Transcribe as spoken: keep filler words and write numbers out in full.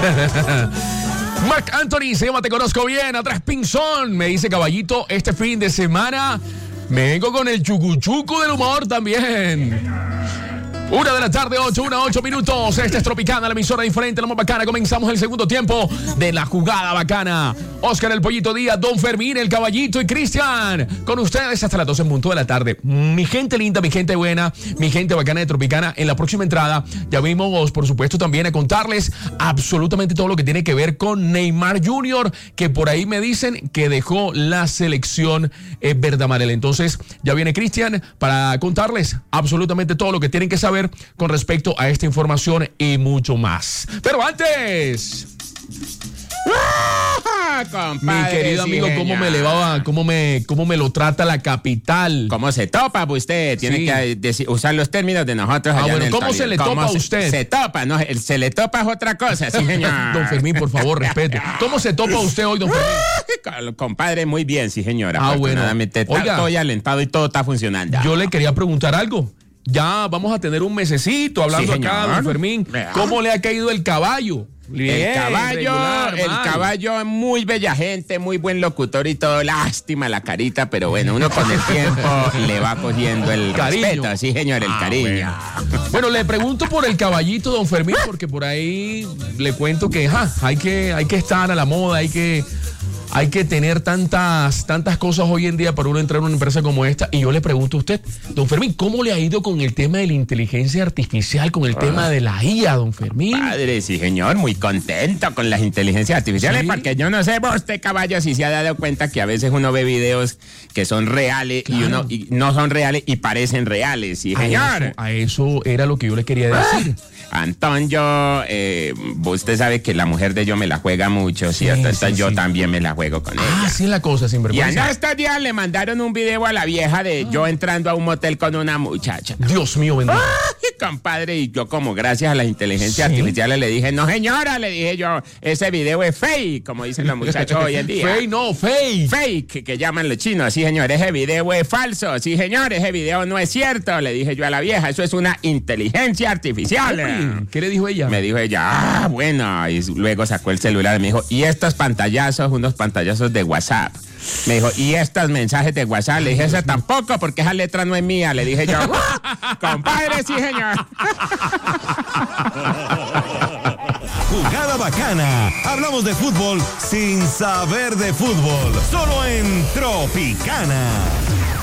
Marc Anthony se llama Te Conozco Bien. Atrás Pinzón. Me dice Caballito, este fin de semana me vengo con el chucuchuco del humor también. Una de la tarde, ocho, una, ocho minutos. Esta es Tropicana, la emisora diferente, la más bacana. Comenzamos el segundo tiempo de la jugada bacana. Oscar el Pollito Díaz, Don Fermín, el Caballito y Cristian. Con ustedes hasta las doce en punto de la tarde. Mi gente linda, mi gente buena, mi gente bacana de Tropicana. En la próxima entrada ya vimos, por supuesto, también a contarles absolutamente todo lo que tiene que ver con Neymar junior, que por ahí me dicen que dejó la selección eh, verde amarela. Entonces ya viene Cristian para contarles absolutamente todo lo que tienen que saber con respecto a esta información y mucho más. Pero antes, ¡Ah, compadre, mi querido sí, amigo, señor! ¿cómo me le va, cómo me, cómo me lo trata la capital? ¿Cómo se topa usted? Tiene Sí. que decir- usar los términos de nosotros Ah, allá bueno, en el ¿cómo Tolima. se le topa a se- usted? Se topa, no, el se le topa es otra cosa, sí, señor. Don Fermín, por favor, respete. ¿Cómo se topa usted hoy, don Fermín? Compadre, muy bien, sí, señora. Ah, bueno. Afortunadamente, está- Oiga. estoy alentado y todo está funcionando. Yo le quería preguntar algo. Ya vamos a tener un mesecito hablando Sí, acá, señor. don Fermín. Vea. ¿Cómo le ha caído el caballo? Bien, El caballo, regular, el mal. caballo es muy bella gente, muy buen locutor y todo. Lástima la carita, pero bueno, uno con el tiempo le va cogiendo el Cariño. respeto. Sí, señor, el Ah, cariño. Bueno, le pregunto por el caballito, don Fermín, porque por ahí le cuento que ja, hay que hay que estar a la moda, hay que hay que tener tantas tantas cosas hoy en día para uno entrar en una empresa como esta. Y yo le pregunto a usted, don Fermín, ¿cómo le ha ido con el tema de la inteligencia artificial, con el tema de la I A, don Fermín? Padre, sí, señor, muy contento con las inteligencias artificiales, Sí. porque yo no sé, vos, este caballo, si se ha dado cuenta que a veces uno ve videos que son reales y Claro. uno y no son reales y parecen reales, sí, A señor. eso, a eso era lo que yo le quería decir. Antón, yo, eh, usted sabe que la mujer de yo me la juega mucho, ¿cierto? Sí, Entonces sí, yo sí. también me la juego con Ah, ella. sí es la cosa, Y sinvergüenza. en estos días le mandaron un video a la vieja de yo entrando a un motel con una muchacha. Dios mío, bendito. Ay, compadre, y yo como gracias a la inteligencia Sí. artificial le dije, no señora, le dije yo, ese video es fake, como dicen los muchachos hoy en día. Fake, no, fake. Fake, que, que llaman los chinos, sí señor, ese video es falso, sí señor, ese video no es cierto, le dije yo a la vieja, eso es una inteligencia artificial. Uy, ¿qué le dijo ella? Me dijo ella, ah, bueno, y luego sacó el celular y me dijo, y estos pantallazos, unos pantallazos de WhatsApp. Me dijo, ¿y estos mensajes de WhatsApp? Le dije, esa tampoco, porque esa letra no es mía. Le dije yo, compadre, sí, señor. Jugada bacana. Hablamos de fútbol sin saber de fútbol. Solo en Tropicana.